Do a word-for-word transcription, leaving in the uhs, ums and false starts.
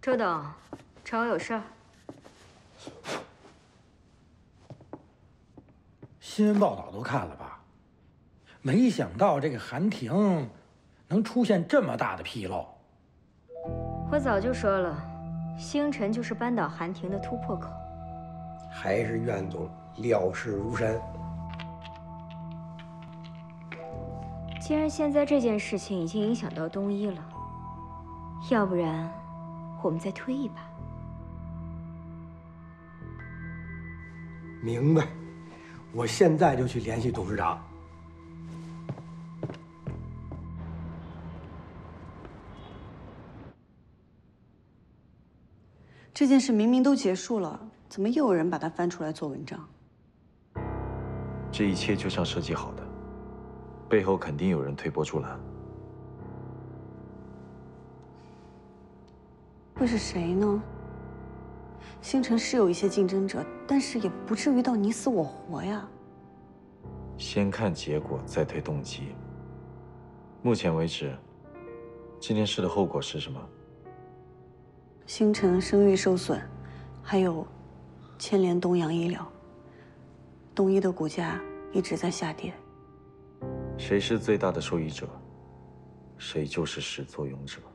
周董，找我有事儿。 新闻报道都看了吧？没想到这个韩婷能出现这么大的纰漏。 我早就说了，星辰就是扳倒韩婷的突破口。 还是苑总料事如神。 既然现在这件事情已经影响到东一了，要不然我们再推一把。 明白，我现在就去联系董事长。 这件事明明都结束了，怎么又有人把它翻出来做文章？ 这一切就像设计好的，背后肯定有人推波助澜。 会是谁呢？星辰是有一些竞争者，但是也不至于到你死我活呀。 先看结果，再推动机。目前为止，这件事的后果是什么？ 星辰声誉受损，还有牵连东洋医疗。东医的股价一直在下跌。 谁是最大的受益者，谁就是始作俑者。